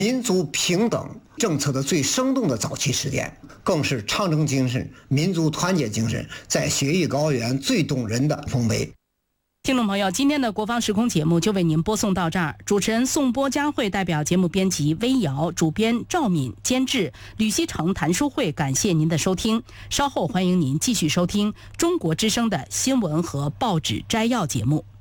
民族平等政策的最生动的早期实践，更是长征精神、民族团结精神在雪域高原最动人的丰碑。 听众朋友，今天的国防时空节目就为您播送到这儿。主持人宋波佳慧代表节目编辑微瑶，主编赵敏，监制吕希成、谭淑慧，感谢您的收听。稍后欢迎您继续收听中国之声的新闻和报纸摘要节目。